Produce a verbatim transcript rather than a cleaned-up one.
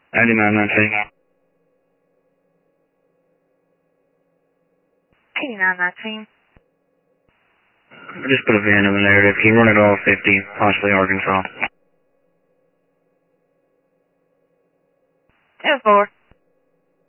ninety-nine nineteen. eighty-nine nineteen. Just put a V I N in the narrative. Can you run it all fifty, possibly Arkansas? ten four.